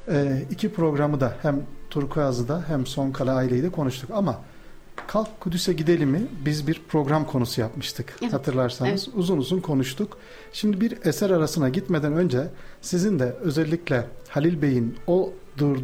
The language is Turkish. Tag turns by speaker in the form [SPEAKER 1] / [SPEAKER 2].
[SPEAKER 1] İki programı da hem Turkuaz'da hem Son Kale Aile'yi de konuştuk ama Kalk Kudüs'e Gidelim'i biz bir program konusu yapmıştık.
[SPEAKER 2] Evet,
[SPEAKER 1] Hatırlarsanız
[SPEAKER 2] evet.
[SPEAKER 1] uzun uzun konuştuk. Şimdi bir eser arasına gitmeden önce sizin de özellikle Halil Bey'in o